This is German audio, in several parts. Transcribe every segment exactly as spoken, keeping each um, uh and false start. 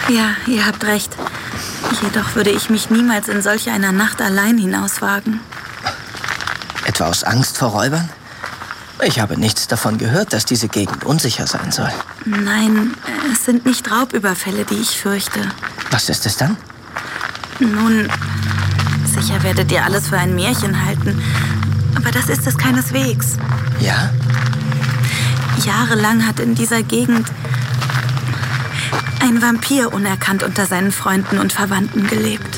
Ja, ihr habt recht. Jedoch würde ich mich niemals in solch einer Nacht allein hinauswagen. Etwa aus Angst vor Räubern? Ich habe nichts davon gehört, dass diese Gegend unsicher sein soll. Nein, es sind nicht Raubüberfälle, die ich fürchte. Was ist es dann? Nun, sicher werdet ihr alles für ein Märchen halten. Aber das ist es keineswegs. Ja? Jahrelang hat in dieser Gegend ein Vampir unerkannt unter seinen Freunden und Verwandten gelebt.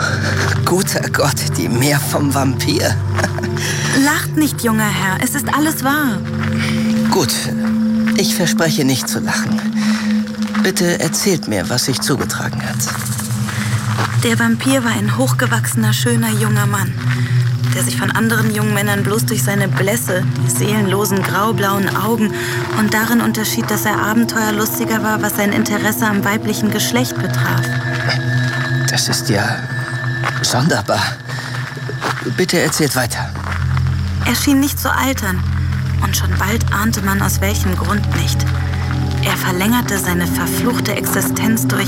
Guter Gott, die mehr vom Vampir. Lacht nicht, junger Herr. Es ist alles wahr. Gut, ich verspreche nicht zu lachen. Bitte erzählt mir, was sich zugetragen hat. Der Vampir war ein hochgewachsener, schöner junger Mann, der sich von anderen jungen Männern bloß durch seine Blässe, die seelenlosen graublauen Augen und darin unterschied, dass er abenteuerlustiger war, was sein Interesse am weiblichen Geschlecht betraf. Das ist ja sonderbar. Bitte erzählt weiter. Er schien nicht zu altern und schon bald ahnte man, aus welchem Grund nicht. Er verlängerte seine verfluchte Existenz durch,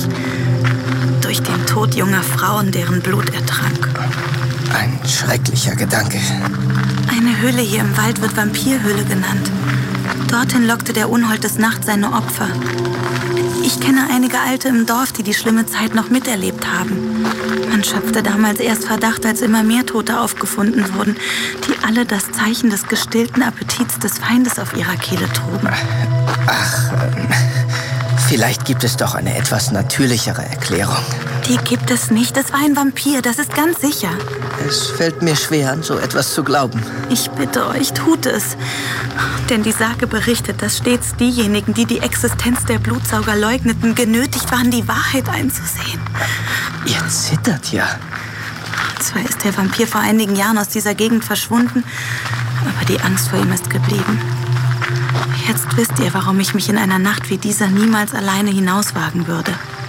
durch den Tod junger Frauen, deren Blut er trank. Ein schrecklicher Gedanke. Eine Höhle hier im Wald wird Vampirhöhle genannt. Dorthin lockte der Unhold des Nachts seine Opfer. Ich kenne einige Alte im Dorf, die die schlimme Zeit noch miterlebt haben. Man schöpfte damals erst Verdacht, als immer mehr Tote aufgefunden wurden, die alle das Zeichen des gestillten Appetits des Feindes auf ihrer Kehle trugen. Ach, ähm, vielleicht gibt es doch eine etwas natürlichere Erklärung. Die gibt es nicht. Es war ein Vampir, das ist ganz sicher. Es fällt mir schwer, an so etwas zu glauben. Ich bitte euch, tut es. Denn die Sage berichtet, dass stets diejenigen, die die Existenz der Blutsauger leugneten, genötigt waren, die Wahrheit einzusehen. Ihr zittert ja. Zwar ist der Vampir vor einigen Jahren aus dieser Gegend verschwunden, aber die Angst vor ihm ist geblieben. Jetzt wisst ihr, warum ich mich in einer Nacht wie dieser niemals alleine hinauswagen würde.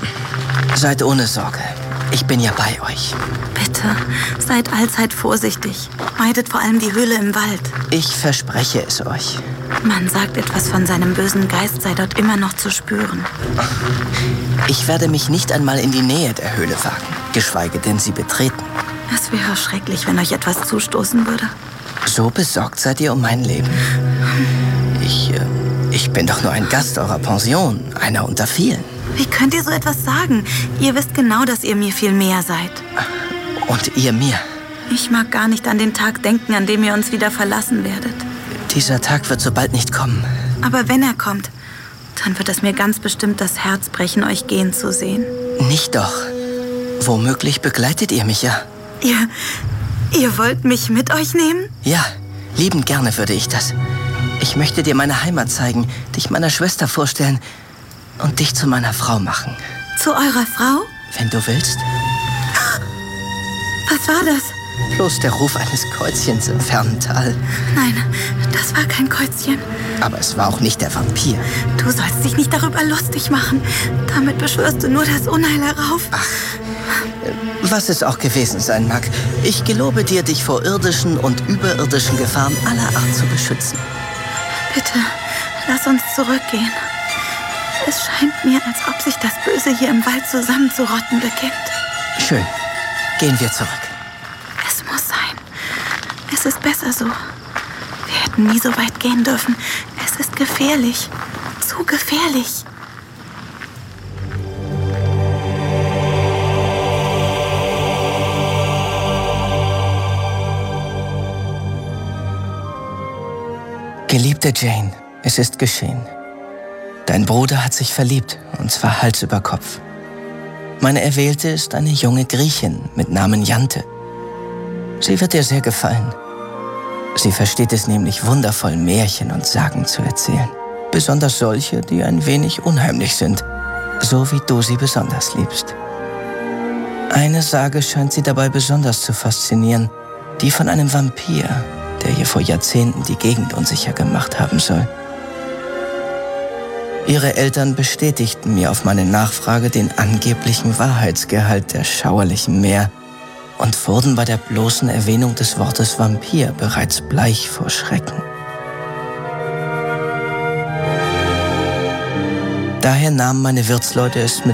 Seid ohne Sorge. Ich bin ja bei euch. Bitte, seid allzeit vorsichtig. Meidet vor allem die Höhle im Wald. Ich verspreche es euch. Man sagt, etwas von seinem bösen Geist sei dort immer noch zu spüren. Ich werde mich nicht einmal in die Nähe der Höhle wagen, geschweige denn sie betreten. Es wäre schrecklich, wenn euch etwas zustoßen würde. So besorgt seid ihr um mein Leben? Ich, äh, ich bin doch nur ein Gast eurer Pension, einer unter vielen. Wie könnt ihr so etwas sagen? Ihr wisst genau, dass ihr mir viel mehr seid. Und ihr mir? Ich mag gar nicht an den Tag denken, an dem ihr uns wieder verlassen werdet. Dieser Tag wird so bald nicht kommen. Aber wenn er kommt, dann wird es mir ganz bestimmt das Herz brechen, euch gehen zu sehen. Nicht doch. Womöglich begleitet ihr mich ja. Ihr, ihr wollt mich mit euch nehmen? Ja, liebend gerne würde ich das. Ich möchte dir meine Heimat zeigen, dich meiner Schwester vorstellen und dich zu meiner Frau machen. Zu eurer Frau? Wenn du willst. Was war das? Bloß der Ruf eines Käuzchens im fernen Tal. Nein, das war kein Käuzchen. Aber es war auch nicht der Vampir. Du sollst dich nicht darüber lustig machen. Damit beschwörst du nur das Unheil herauf. Ach, was es auch gewesen sein mag. Ich gelobe dir, dich vor irdischen und überirdischen Gefahren aller Art zu beschützen. Bitte, lass uns zurückgehen. Es scheint mir, als ob sich das Böse hier im Wald zusammenzurotten beginnt. Schön. Gehen wir zurück. Es muss sein. Es ist besser so. Wir hätten nie so weit gehen dürfen. Es ist gefährlich. Zu gefährlich. Geliebte Jane, es ist geschehen. Dein Bruder hat sich verliebt, und zwar Hals über Kopf. Meine Erwählte ist eine junge Griechin mit Namen Jante. Sie wird dir sehr gefallen. Sie versteht es nämlich wundervoll, Märchen und Sagen zu erzählen. Besonders solche, die ein wenig unheimlich sind, so wie du sie besonders liebst. Eine Sage scheint sie dabei besonders zu faszinieren, die von einem Vampir, der ihr vor Jahrzehnten die Gegend unsicher gemacht haben soll. Ihre Eltern bestätigten mir auf meine Nachfrage den angeblichen Wahrheitsgehalt der schauerlichen Mär und wurden bei der bloßen Erwähnung des Wortes Vampir bereits bleich vor Schrecken. Daher nahmen meine Wirtsleute es mit